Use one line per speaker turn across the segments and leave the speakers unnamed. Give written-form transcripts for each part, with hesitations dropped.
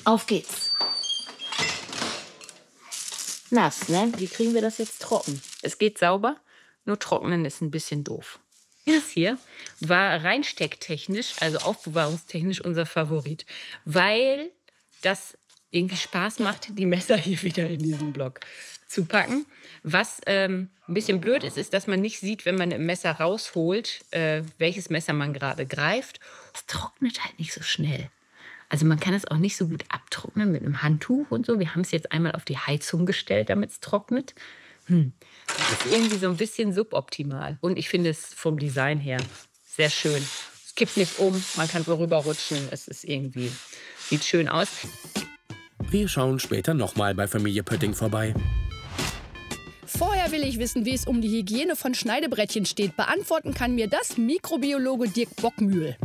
Auf geht's. Nass, ne? Wie kriegen wir das jetzt trocken?
Es geht sauber, nur trocknen ist ein bisschen doof. Dieses hier war reinstecktechnisch, also aufbewahrungstechnisch unser Favorit, weil das irgendwie Spaß macht, die Messer hier wieder in diesen Block zu packen. Was ein bisschen blöd ist, ist, dass man nicht sieht, wenn man ein Messer rausholt, welches Messer man gerade greift. Es trocknet halt nicht so schnell. Also man kann es auch nicht so gut abtrocknen mit einem Handtuch und so. Wir haben es jetzt einmal auf die Heizung gestellt, damit es trocknet. Das ist irgendwie so ein bisschen suboptimal. Und ich finde es vom Design her sehr schön. Es kippt nicht um, man kann so rüberrutschen. Es ist irgendwie, sieht schön aus.
Wir schauen später nochmal bei Familie Pötting vorbei.
Vorher will ich wissen, wie es um die Hygiene von Schneidebrettchen steht. Beantworten kann mir das Mikrobiologe Dirk Bockmühl.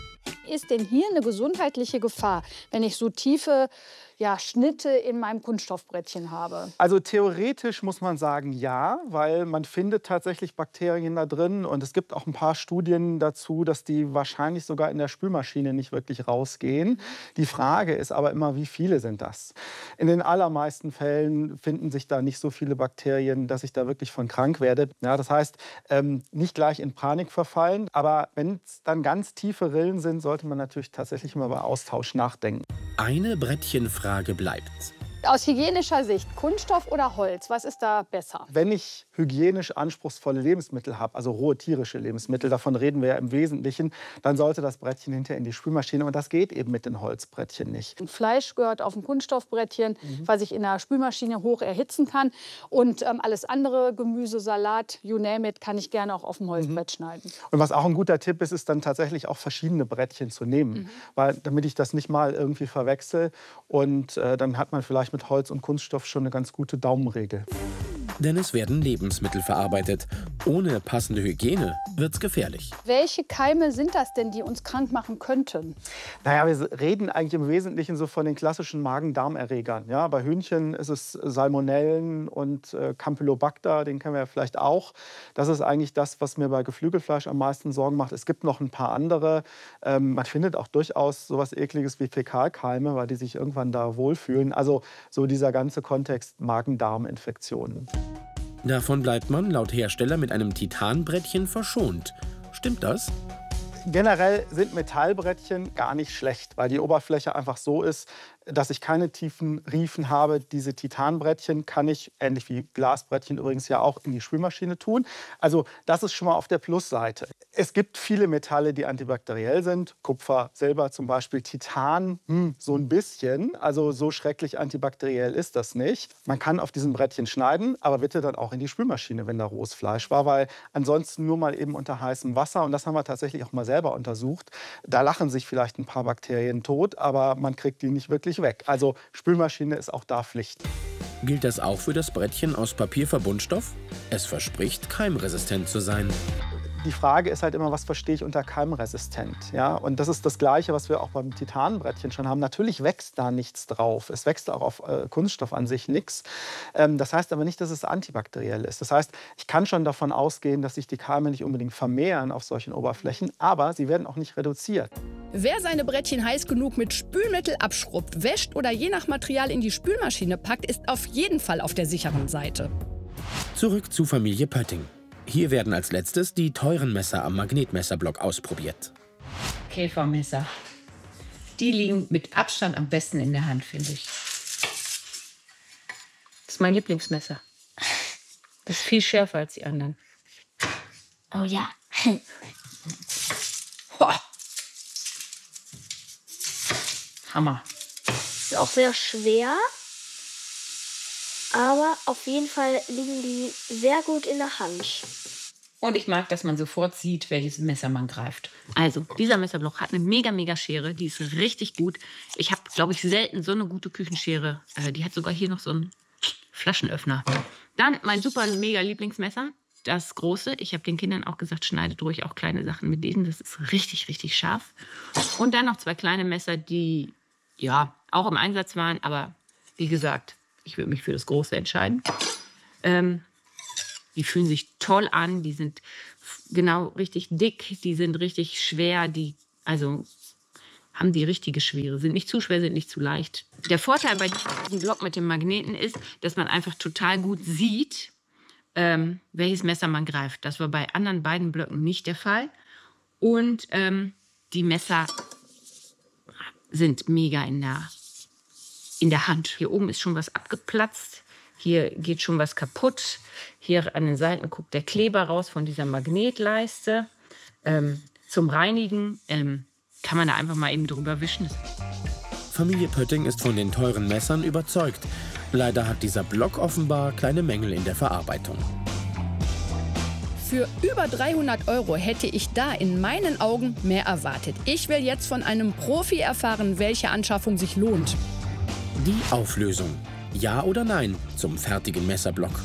Ist denn hier eine gesundheitliche Gefahr, wenn ich so tiefe Schnitte in meinem Kunststoffbrettchen habe?
Also theoretisch muss man sagen, ja, weil man findet tatsächlich Bakterien da drin. Und es gibt auch ein paar Studien dazu, dass die wahrscheinlich sogar in der Spülmaschine nicht wirklich rausgehen. Die Frage ist aber immer, wie viele sind das? In den allermeisten Fällen finden sich da nicht so viele Bakterien, dass ich da wirklich von krank werde. Ja, das heißt, nicht gleich in Panik verfallen. Aber wenn es dann ganz tiefe Rillen sind, sollte man natürlich tatsächlich mal über Austausch nachdenken.
Eine Brettchenfrage bleibt.
Aus hygienischer Sicht, Kunststoff oder Holz, was ist da besser?
Wenn ich hygienisch anspruchsvolle Lebensmittel habe, also rohe tierische Lebensmittel, davon reden wir ja im Wesentlichen, dann sollte das Brettchen hinterher in die Spülmaschine. Und das geht eben mit den Holzbrettchen nicht.
Fleisch gehört auf ein Kunststoffbrettchen, was ich in der Spülmaschine hoch erhitzen kann. Und alles andere, Gemüse, Salat, you name it, kann ich gerne auch auf dem Holzbrett schneiden.
Und was auch ein guter Tipp ist, ist dann tatsächlich auch verschiedene Brettchen zu nehmen. Weil, damit ich das nicht mal irgendwie verwechsel. Und dann hat man vielleicht mit Holz und Kunststoff schon eine ganz gute Daumenregel.
Denn es werden Lebensmittel verarbeitet. Ohne passende Hygiene wird's gefährlich.
Welche Keime sind das denn, die uns krank machen könnten?
Naja, wir reden eigentlich im Wesentlichen so von den klassischen Magen-Darm-Erregern. Ja, bei Hühnchen ist es Salmonellen und Campylobacter, den kennen wir ja vielleicht auch. Das ist eigentlich das, was mir bei Geflügelfleisch am meisten Sorgen macht. Es gibt noch ein paar andere. Man findet auch durchaus sowas Ekliges wie Fäkalkeime, weil die sich irgendwann da wohlfühlen. Also so dieser ganze Kontext Magen-Darm-Infektionen.
Davon bleibt man laut Hersteller mit einem Titanbrettchen verschont. Stimmt das?
Generell sind Metallbrettchen gar nicht schlecht, weil die Oberfläche einfach so ist, dass ich keine tiefen Riefen habe. Diese Titanbrettchen kann ich, ähnlich wie Glasbrettchen übrigens ja auch, in die Spülmaschine tun. Also das ist schon mal auf der Plusseite. Es gibt viele Metalle, die antibakteriell sind. Kupfer, Silber zum Beispiel, Titan, so ein bisschen. Also so schrecklich antibakteriell ist das nicht. Man kann auf diesem Brettchen schneiden, aber bitte dann auch in die Spülmaschine, wenn da rohes Fleisch war, weil ansonsten nur mal eben unter heißem Wasser. Und das haben wir tatsächlich auch mal selber untersucht. Da lachen sich vielleicht ein paar Bakterien tot, aber man kriegt die nicht wirklich weg. Also Spülmaschine ist auch da Pflicht.
Gilt das auch für das Brettchen aus Papierverbundstoff? Es verspricht, keimresistent zu sein.
Die Frage ist halt immer, was verstehe ich unter keimresistent? Ja? Und das ist das Gleiche, was wir auch beim Titanbrettchen schon haben. Natürlich wächst da nichts drauf. Es wächst auch auf Kunststoff an sich nichts. Das heißt aber nicht, dass es antibakteriell ist. Das heißt, ich kann schon davon ausgehen, dass sich die Keime nicht unbedingt vermehren auf solchen Oberflächen, aber sie werden auch nicht reduziert.
Wer seine Brettchen heiß genug mit Spülmittel abschrubbt, wäscht oder je nach Material in die Spülmaschine packt, ist auf jeden Fall auf der sicheren Seite.
Zurück zu Familie Pötting. Hier werden als letztes die teuren Messer am Magnetmesserblock ausprobiert.
Käfermesser. Die liegen mit Abstand am besten in der Hand, finde ich. Das ist mein Lieblingsmesser. Das ist viel schärfer als die anderen.
Oh ja.
Hammer.
Ist auch sehr schwer. Aber auf jeden Fall liegen die sehr gut in der Hand.
Und ich mag, dass man sofort sieht, welches Messer man greift. Also, dieser Messerblock hat eine mega Schere. Die ist richtig gut. Ich habe, glaube ich, selten so eine gute Küchenschere. Die hat sogar hier noch so einen Flaschenöffner. Dann mein super mega Lieblingsmesser. Das große. Ich habe den Kindern auch gesagt, schneidet ruhig auch kleine Sachen mit diesem. Das ist richtig scharf. Und dann noch 2 kleine Messer, die ja auch im Einsatz waren. Aber wie gesagt, ich würde mich für das Große entscheiden. Die fühlen sich toll an. Die sind genau richtig dick. Die sind richtig schwer. Also haben die richtige Schwere. Sind nicht zu schwer, sind nicht zu leicht. Der Vorteil bei diesem Block mit dem Magneten ist, dass man einfach total gut sieht, welches Messer man greift. Das war bei anderen beiden Blöcken nicht der Fall. Und die Messer sind mega in der Hand. Hier oben ist schon was abgeplatzt. Hier geht schon was kaputt. Hier an den Seiten guckt der Kleber raus von dieser Magnetleiste. Zum Reinigen kann man da einfach mal eben drüber wischen.
Familie Pötting ist von den teuren Messern überzeugt. Leider hat dieser Block offenbar kleine Mängel in der Verarbeitung.
Für über 300 € hätte ich da in meinen Augen mehr erwartet. Ich will jetzt von einem Profi erfahren, welche Anschaffung sich lohnt.
Die Auflösung. Ja oder nein zum fertigen Messerblock?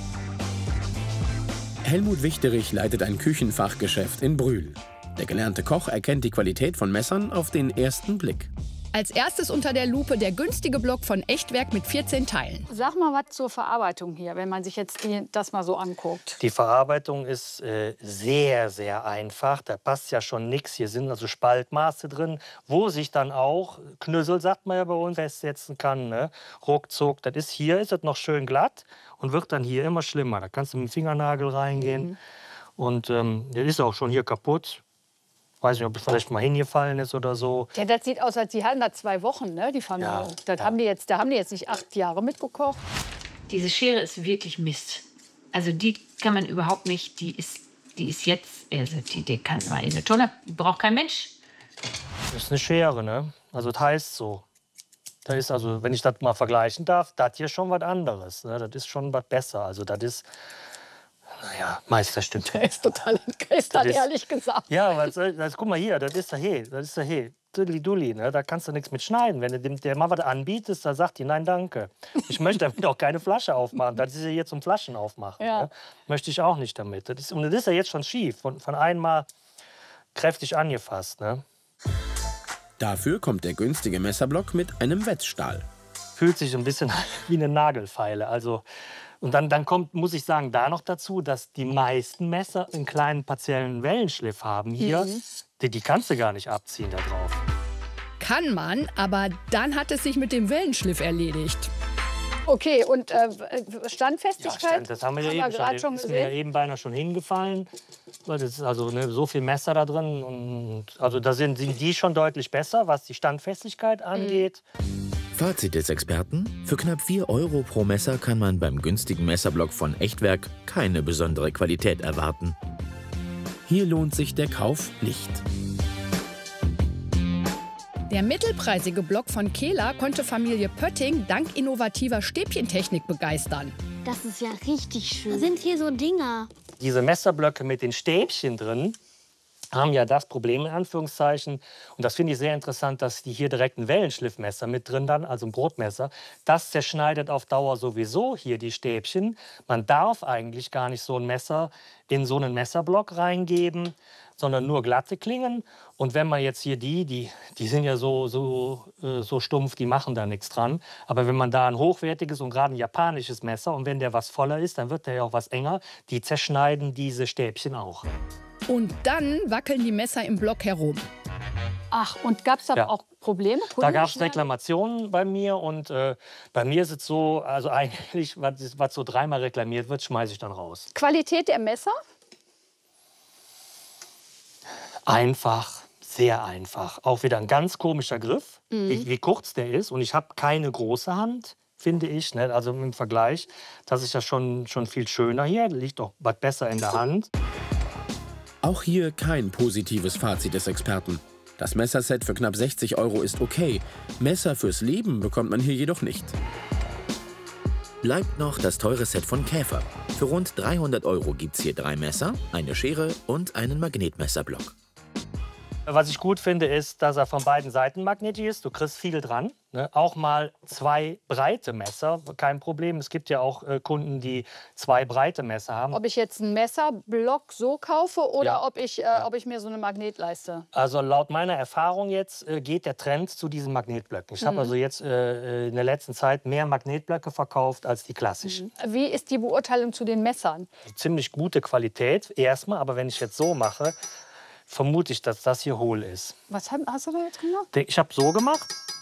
Helmut Wichterich leitet ein Küchenfachgeschäft in Brühl. Der gelernte Koch erkennt die Qualität von Messern auf den ersten Blick.
Als erstes unter der Lupe der günstige Block von Echtwerk mit 14 Teilen.
Sag mal was zur Verarbeitung hier, wenn man sich jetzt das mal so anguckt.
Die Verarbeitung ist sehr, sehr einfach. Da passt ja schon nichts. Hier sind also Spaltmaße drin, wo sich dann auch Knüssel, sagt man ja bei uns, festsetzen kann. Ne? Ruckzuck. Das ist hier, ist es noch schön glatt und wird dann hier immer schlimmer. Da kannst du mit dem Fingernagel reingehen. Und der ist auch schon hier kaputt. Weiß nicht, ob es vielleicht mal hingefallen ist oder so.
Ja, das sieht aus, als die haben da 2 Wochen, ne, die Familie.
Ja,
Da haben die jetzt nicht 8 Jahre mitgekocht.
Diese Schere ist wirklich Mist. Also die kann man überhaupt nicht, die ist jetzt, also die kann man in der Tonne, die braucht kein Mensch.
Das ist eine Schere, ne? Also das heißt so. Da ist also, wenn ich das mal vergleichen darf, das hier schon was anderes. Ne? Das ist schon was besser. Also das ist, naja, Meisterstück.
Der ist total entgeistert, ehrlich gesagt.
Ja, guck mal hier, das ist der He. Dulli, ne? Da kannst du nichts mit schneiden. Wenn du dem mal was anbietest, dann sagt die, nein, danke. Ich möchte damit auch keine Flasche aufmachen. Das ist ja hier zum Flaschen aufmachen.
Ja.
Ne? Möchte ich auch nicht damit. Das ist ja jetzt schon schief, von einmal kräftig angefasst. Ne?
Dafür kommt der günstige Messerblock mit einem Wetzstahl.
Fühlt sich so ein bisschen wie eine Nagelfeile. Also, und dann kommt, muss ich sagen, da noch dazu, dass die meisten Messer einen kleinen partiellen Wellenschliff haben hier. Die kannst du gar nicht abziehen da drauf.
Kann man, aber dann hat es sich mit dem Wellenschliff erledigt.
Okay, und Standfestigkeit?
Das haben wir ja eben schon. Ist mir ja eben beinahe schon hingefallen. Das ist also so viel Messer da drin. Und also da sind die schon deutlich besser, was die Standfestigkeit angeht.
Fazit des Experten: Für knapp 4 € pro Messer kann man beim günstigen Messerblock von Echtwerk keine besondere Qualität erwarten.
Hier lohnt sich der Kauf nicht.
Der mittelpreisige Block von Kehler konnte Familie Pötting dank innovativer Stäbchentechnik begeistern.
Das ist ja richtig schön. Da sind hier so Dinger.
Diese Messerblöcke mit den Stäbchen drin haben ja das Problem, in Anführungszeichen, und das finde ich sehr interessant, dass die hier direkt ein Wellenschliffmesser mit drin dann, also ein Brotmesser, das zerschneidet auf Dauer sowieso hier die Stäbchen. Man darf eigentlich gar nicht so ein Messer in so einen Messerblock reingeben, sondern nur glatte Klingen. Und wenn man jetzt hier die sind ja so stumpf, die machen da nichts dran. Aber wenn man da ein hochwertiges und gerade ein japanisches Messer, und wenn der was voller ist, dann wird der ja auch was enger, die zerschneiden diese Stäbchen auch.
Und dann wackeln die Messer im Block herum.
Ach, und gab es da auch Probleme?
Da gab es Reklamationen bei mir. Und bei mir ist es so, also eigentlich, was so 3-mal reklamiert wird, schmeiße ich dann raus.
Qualität der Messer?
Einfach, sehr einfach. Auch wieder ein ganz komischer Griff, wie kurz der ist. Und ich habe keine große Hand, finde ich. Ne? Also im Vergleich, das ist ja schon viel schöner hier. Liegt auch was besser in der Hand.
Auch hier kein positives Fazit des Experten. Das Messerset für knapp 60 € ist okay. Messer fürs Leben bekommt man hier jedoch nicht.
Bleibt noch das teure Set von Käfer. Für rund 300 € gibt es hier 3 Messer, eine Schere und einen Magnetmesserblock.
Was ich gut finde, ist, dass er von beiden Seiten magnetisch ist. Du kriegst viel dran. Ne? Auch mal 2 breite Messer, kein Problem. Es gibt ja auch Kunden, die 2 breite Messer haben.
Ob ich jetzt einen Messerblock so kaufe oder ob ich mir so eine Magnetleiste...
Also laut meiner Erfahrung jetzt geht der Trend zu diesen Magnetblöcken. Ich habe also jetzt in der letzten Zeit mehr Magnetblöcke verkauft als die klassischen.
Wie ist die Beurteilung zu den Messern?
Ziemlich gute Qualität erstmal, aber wenn ich jetzt so mache, vermute ich, dass das hier hohl ist.
Was hast du da jetzt gemacht?
Ich habe so gemacht